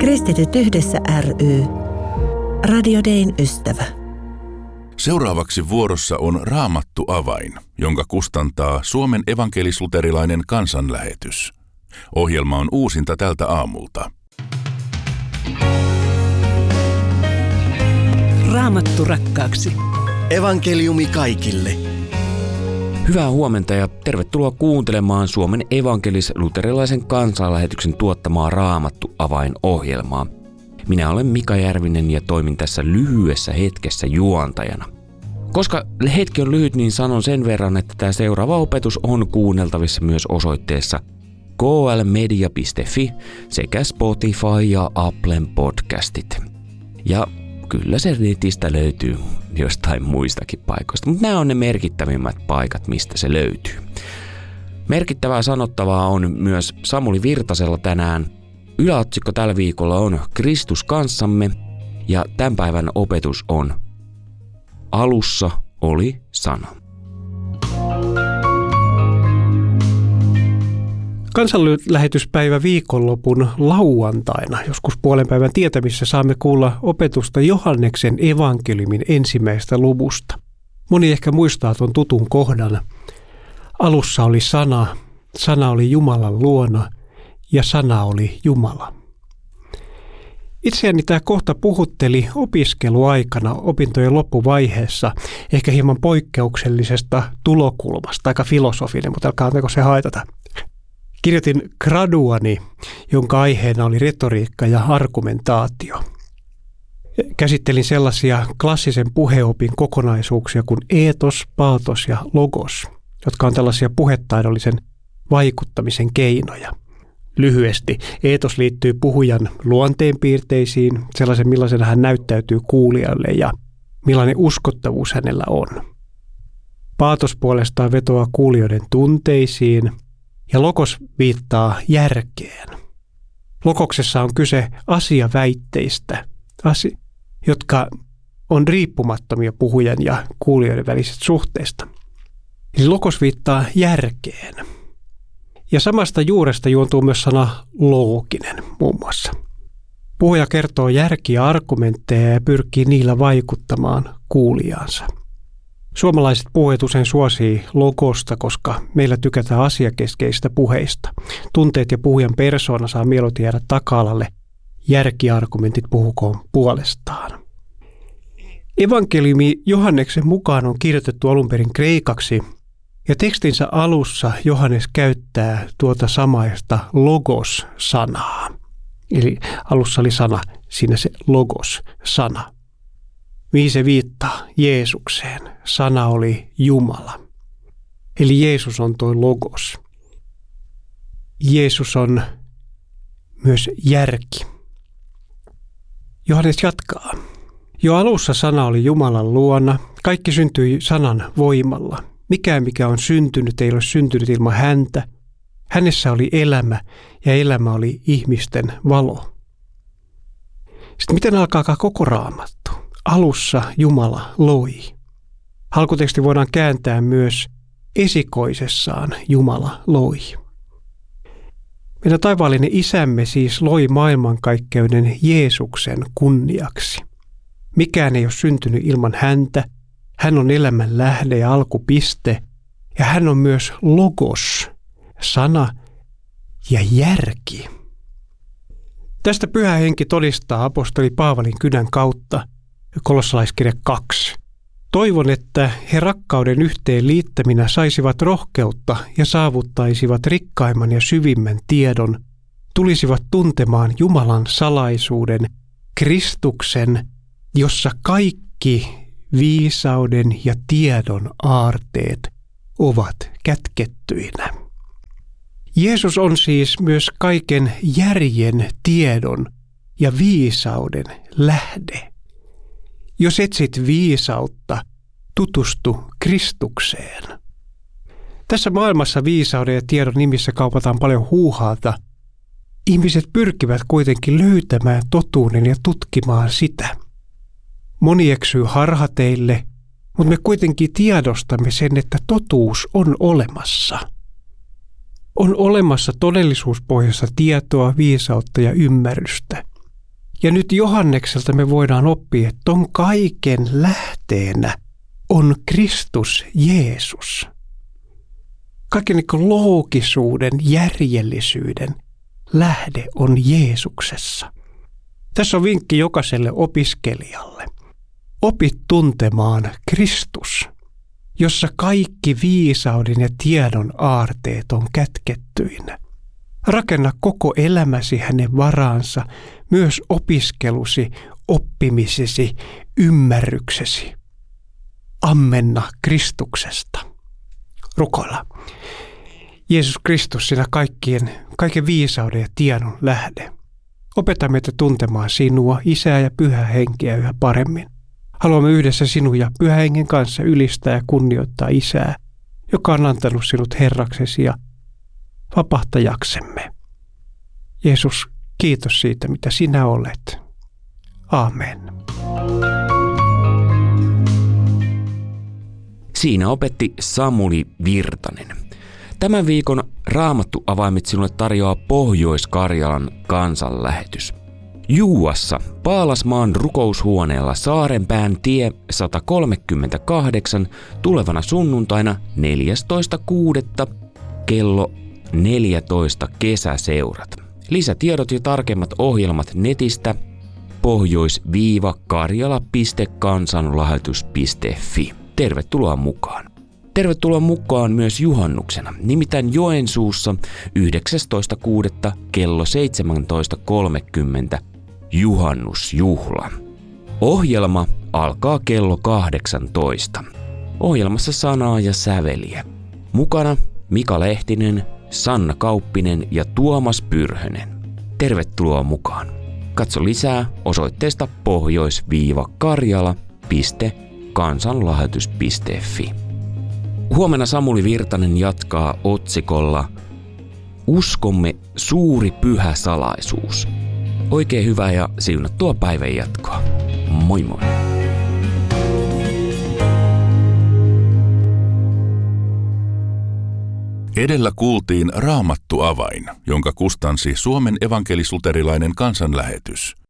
Kristityt yhdessä ry. Radio Dayn ystävä. Seuraavaksi vuorossa on Raamattu avain, jonka kustantaa Suomen evankelis-luterilainen kansanlähetys. Ohjelma on uusinta tältä aamulta. Raamattu rakkaaksi. Evankeliumi kaikille. Hyvää huomenta ja tervetuloa kuuntelemaan Suomen evankelis-luterilaisen kansanlähetyksen tuottamaa Raamattu avain-ohjelmaa. Minä olen Mika Järvinen ja toimin tässä lyhyessä hetkessä juontajana. Koska hetki on lyhyt, niin sanon sen verran, että tämä seuraava opetus on kuunneltavissa myös osoitteessa klmedia.fi sekä Spotify ja Applen podcastit. Ja kyllä se netistä löytyy jostain muistakin paikoista, mutta nämä on ne merkittävimmät paikat, mistä se löytyy. Merkittävää sanottavaa on myös Samuli Virtasella tänään. Yläotsikko tällä viikolla on Kristus kanssamme ja tämän päivän opetus on Alussa oli sana. Kansanlähetyspäivä viikonlopun lauantaina, joskus puolen päivän tietämissä, saamme kuulla opetusta Johanneksen evankeliumin ensimmäisestä luvusta. Moni ehkä muistaa tuon tutun kohdan. Alussa oli sana, sana oli Jumalan luona ja sana oli Jumala. Itseäni tämä kohta puhutteli opiskeluaikana opintojen loppuvaiheessa, ehkä hieman poikkeuksellisesta tulokulmasta, aika filosofinen, mutta älkää antako se haitata. Kirjoitin graduani, jonka aiheena oli retoriikka ja argumentaatio. Käsittelin sellaisia klassisen puheopin kokonaisuuksia kuin eetos, paatos ja logos, jotka on tällaisia puhetaidollisen vaikuttamisen keinoja. Lyhyesti, eetos liittyy puhujan luonteenpiirteisiin, sellaisen millaisena hän näyttäytyy kuulijalle ja millainen uskottavuus hänellä on. Paatos puolestaan vetoaa kuulijoiden tunteisiin ja logos viittaa järkeen. Logoksessa on kyse asiaväitteistä, jotka on riippumattomia puhujan ja kuulijoiden välisestä suhteesta. Eli logos viittaa järkeen. Ja samasta juuresta juontuu myös sana looginen muun muassa. Puhuja kertoo järkiä argumentteja ja pyrkii niillä vaikuttamaan kuulijaansa. Suomalaiset puhujat usein suosii logosta, koska meillä tykätään asiakeskeisistä puheista. Tunteet ja puhujan persoona saa mieluiten jäädä taka-alalle. Järkiargumentit puhukoon puolestaan. Evankeliumi Johanneksen mukaan on kirjoitettu alun perin kreikaksi, ja tekstinsä alussa Johannes käyttää tuota samaista logos-sanaa. Eli alussa oli sana, siinä se logos-sana. Mihin se viittaa? Jeesukseen. Sana oli Jumala. Eli Jeesus on tuo logos. Jeesus on myös järki. Johannes jatkaa. Jo alussa sana oli Jumalan luona. Kaikki syntyi sanan voimalla. Mikään, mikä on syntynyt, ei ole syntynyt ilman häntä. Hänessä oli elämä ja elämä oli ihmisten valo. Sitten miten alkaa koko Raamattu? Alussa Jumala loi. Alkuteksti voidaan kääntää myös esikoisessaan Jumala loi. Meidän taivaallinen isämme siis loi maailmankaikkeuden Jeesuksen kunniaksi. Mikään ei ole syntynyt ilman häntä. Hän on elämän lähde ja alkupiste, ja hän on myös logos, sana ja järki. Tästä Pyhä Henki todistaa apostoli Paavalin kynän kautta, Kolossalaiskirja 2. Toivon, että he rakkauden yhteen liittäminä saisivat rohkeutta ja saavuttaisivat rikkaimman ja syvimmän tiedon, tulisivat tuntemaan Jumalan salaisuuden, Kristuksen, jossa kaikki viisauden ja tiedon aarteet ovat kätkettyinä. Jeesus on siis myös kaiken järjen, tiedon ja viisauden lähde. Jos etsit viisautta, tutustu Kristukseen. Tässä maailmassa viisauden ja tiedon nimissä kaupataan paljon huuhaata. Ihmiset pyrkivät kuitenkin löytämään totuuden ja tutkimaan sitä. Moni eksyy harhateille, mutta me kuitenkin tiedostamme sen, että totuus on olemassa. On olemassa todellisuuspohjaista tietoa, viisautta ja ymmärrystä. Ja nyt Johannekselta me voidaan oppia, että ton kaiken lähteenä on Kristus Jeesus. Kaiken loogisuuden, järjellisyyden lähde on Jeesuksessa. Tässä on vinkki jokaiselle opiskelijalle. Opi tuntemaan Kristus, jossa kaikki viisauden ja tiedon aarteet on kätkettyinä. Rakenna koko elämäsi hänen varaansa, myös opiskelusi, oppimisesi, ymmärryksesi. Ammenna Kristuksesta. Rukoilla. Jeesus Kristus, sinä kaiken viisauden ja tiedon lähde. Opeta meitä tuntemaan sinua, Isää ja Pyhää Henkeä yhä paremmin. Haluamme yhdessä sinun ja Pyhän Hengen kanssa ylistää ja kunnioittaa Isää, joka on antanut sinut Herraksesi ja vapahtajaksemme. Jeesus, kiitos siitä, mitä sinä olet. Aamen. Siinä opetti Samuli Virtanen. Tämän viikon Raamattu-avaimet sinulle tarjoaa Pohjois-Karjalan kansanlähetys. Juuassa Paalasmaan rukoushuoneella Saarenpään tie 138 tulevana sunnuntaina 14.6. kello 14 kesäseurat. Lisätiedot ja tarkemmat ohjelmat netistä pohjois-karjala.kansanlähetys.fi. Tervetuloa mukaan. Tervetuloa mukaan myös juhannuksena, nimittäin Joensuussa 19.6. kello 17.30 juhannusjuhla. Ohjelma alkaa kello 18. Ohjelmassa sanaa ja säveliä. Mukana Mika Lehtinen, Sanna Kauppinen ja Tuomas Pyrhönen. Tervetuloa mukaan. Katso lisää osoitteesta pohjois-karjala.kansanlähetys.fi. Huomenna Samuli Virtanen jatkaa otsikolla Uskomme suuri pyhä salaisuus. Oikein hyvää ja siunattua päivän jatkoa. Moi moi! Edellä kuultiin Raamattu-avain, jonka kustansi Suomen evankelis-luterilainen kansanlähetys.